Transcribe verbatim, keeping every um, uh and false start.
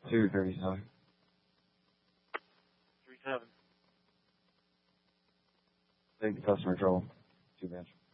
two thirty-seven. three seven. Take the customer trouble. Too bad.